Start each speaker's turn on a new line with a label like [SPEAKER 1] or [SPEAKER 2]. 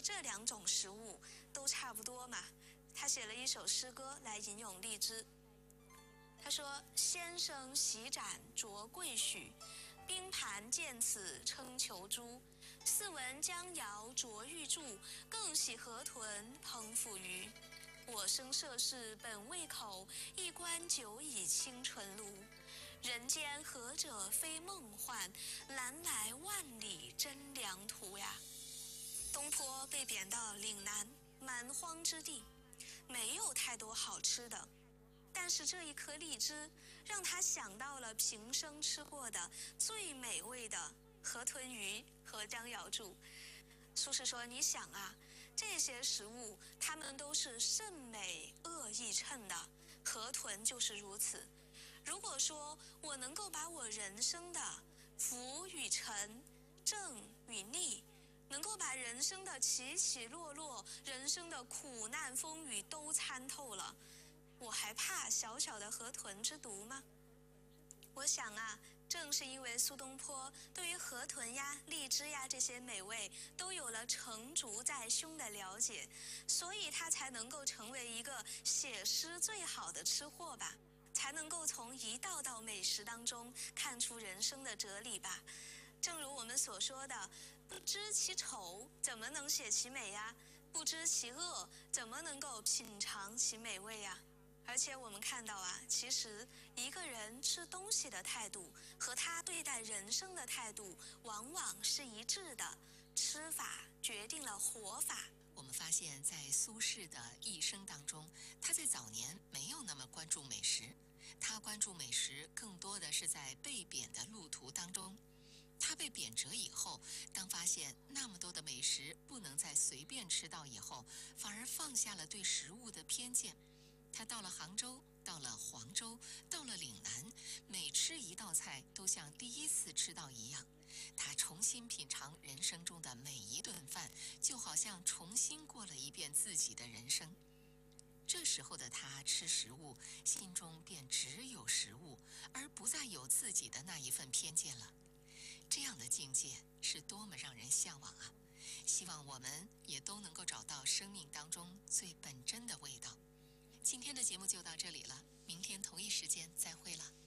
[SPEAKER 1] 这两种食物都差不多嘛。他写了一首诗歌来吟咏荔枝。他说：先生洗盏酌桂许，冰盘见此称虬诛。似闻江瑶啄玉柱，更喜河豚烹腐鱼。我生涉世本未口，一观久已清纯炉。人间何者非梦幻，南来万里真良图呀。东坡被贬到岭南蛮荒之地，没有太多好吃的，但是这一颗荔枝让他想到了平生吃过的最美味的河豚鱼和江瑶柱。苏轼说，你想啊，这些食物它们都是甚美恶易称的，河豚就是如此。如果说我能够把我人生的福与沉、正与逆，能够把人生的起起落落、人生的苦难风雨都参透了，我还怕小小的河豚之毒吗？我想啊，正是因为苏东坡对于河豚呀、荔枝呀这些美味都有了成竹在胸的了解，所以他才能够成为一个写诗最好的吃货吧，才能够从一道道美食当中看出人生的哲理吧。正如我们所说的，不知其丑，怎么能写其美呀？不知其恶，怎么能够品尝其美味呀？而且我们看到啊，其实一个人吃东西的态度和他对待人生的态度往往是一致的，吃法决定了活法。
[SPEAKER 2] 我们发现在苏轼的一生当中，他在早年没有那么关注美食，他关注美食更多的是在被贬的路途当中。他被贬谪以后，当发现那么多的美食不能再随便吃到以后，反而放下了对食物的偏见。他到了杭州，到了黄州，到了岭南，每吃一道菜都像第一次吃到一样。他重新品尝人生中的每一顿饭，就好像重新过了一遍自己的人生。这时候的他吃食物，心中便只有食物，而不再有自己的那一份偏见了。这样的境界是多么让人向往啊！希望我们也都能够找到生命当中最本真的味道。今天的节目就到这里了，明天同一时间再会了。